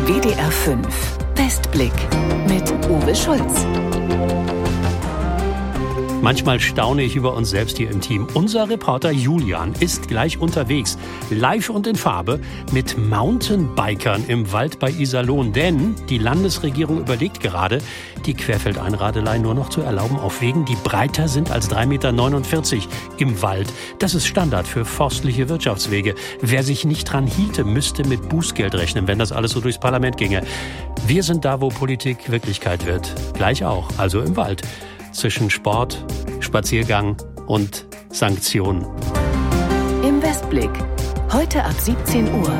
WDR 5 Westblick mit Uwe Schulz. Manchmal staune ich über uns selbst hier im Team. Unser Reporter Julian ist gleich unterwegs, live und in Farbe, mit Mountainbikern im Wald bei Iserlohn. Denn die Landesregierung überlegt gerade, die Querfeldeinradelei nur noch zu erlauben auf Wegen, die breiter sind als 3,49 Meter im Wald. Das ist Standard für forstliche Wirtschaftswege. Wer sich nicht dran hielte, müsste mit Bußgeld rechnen, wenn das alles so durchs Parlament ginge. Wir sind da, wo Politik Wirklichkeit wird. Gleich auch, also im Wald. Zwischen Sport, Spaziergang und Sanktionen. Im Westblick. Heute ab 17 Uhr.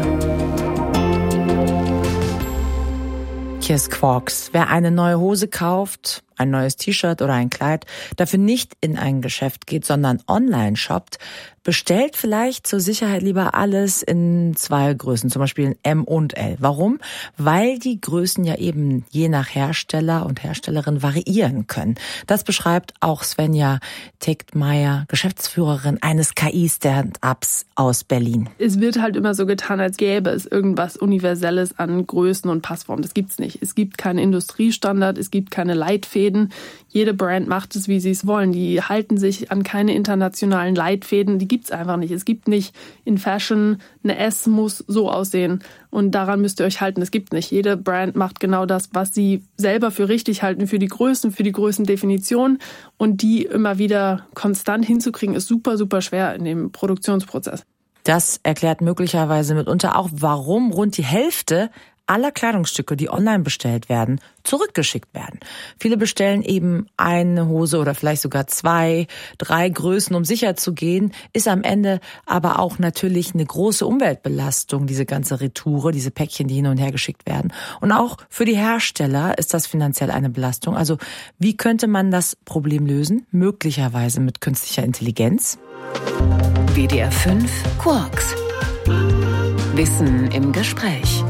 Hier ist Quarks. Wer eine neue Hose kauft, ein neues T-Shirt oder ein Kleid, dafür nicht in ein Geschäft geht, sondern online shoppt, bestellt vielleicht zur Sicherheit lieber alles in 2 Größen, zum Beispiel in M und L. Warum? Weil die Größen ja eben je nach Hersteller und Herstellerin variieren können. Das beschreibt auch Svenja Tegtmeier, Geschäftsführerin eines KI-Startups aus Berlin. Es wird halt immer so getan, als gäbe es irgendwas Universelles an Größen und Passformen. Das gibt's nicht. Es gibt keinen Industriestandard, es gibt keine Leitfäden. Jede Brand macht es, wie sie es wollen. Die halten sich an keine internationalen Leitfäden. Die gibt's einfach nicht. Es gibt nicht in Fashion, eine S muss so aussehen und daran müsst ihr euch halten. Es gibt nicht. Jede Brand macht genau das, was sie selber für richtig halten, für die Größendefinition. Und die immer wieder konstant hinzukriegen, ist super, super schwer in dem Produktionsprozess. Das erklärt möglicherweise mitunter auch, warum rund die Hälfte aller Kleidungsstücke, die online bestellt werden, zurückgeschickt werden. Viele bestellen eben eine Hose oder vielleicht sogar 2, 3 Größen, um sicher zu gehen, ist am Ende aber auch natürlich eine große Umweltbelastung, diese ganze Retoure, diese Päckchen, die hin und her geschickt werden. Und auch für die Hersteller ist das finanziell eine Belastung. Also wie könnte man das Problem lösen? Möglicherweise mit künstlicher Intelligenz. WDR 5 Quarks. Wissen im Gespräch.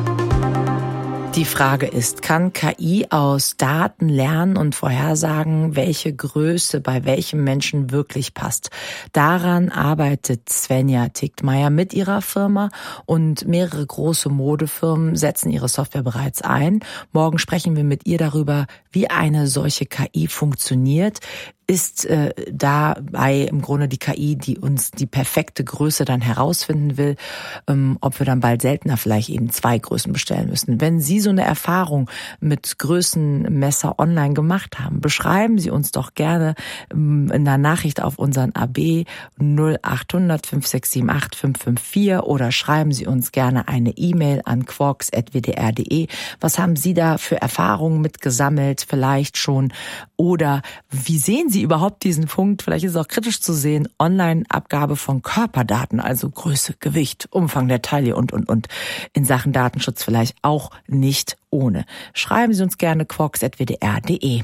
Die Frage ist, kann KI aus Daten lernen und vorhersagen, welche Größe bei welchem Menschen wirklich passt? Daran arbeitet Svenja Tegtmeier mit ihrer Firma und mehrere große Modefirmen setzen ihre Software bereits ein. Morgen sprechen wir mit ihr darüber, wie eine solche KI funktioniert. Ist dabei im Grunde die KI, die uns die perfekte Größe dann herausfinden will, ob wir dann bald seltener vielleicht eben 2 Größen bestellen müssen. Wenn Sie so eine Erfahrung mit Größenmesser online gemacht haben, beschreiben Sie uns doch gerne in einer Nachricht auf unseren AB 0800 5678 554 oder schreiben Sie uns gerne eine E-Mail an quarks@wdr.de. Was haben Sie da für Erfahrungen mitgesammelt, vielleicht schon? Oder wie sehen Sie überhaupt diesen Punkt, vielleicht ist es auch kritisch zu sehen, Online-Abgabe von Körperdaten, also Größe, Gewicht, Umfang der Taille und. In Sachen Datenschutz vielleicht auch nicht ohne. Schreiben Sie uns gerne quarks@wdr.de.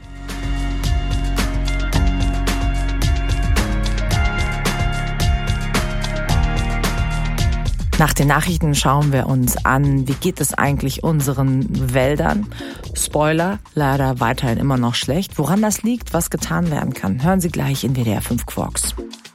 Nach den Nachrichten schauen wir uns an, wie geht es eigentlich unseren Wäldern? Spoiler, leider weiterhin immer noch schlecht. Woran das liegt, was getan werden kann, hören Sie gleich in WDR 5 Quarks.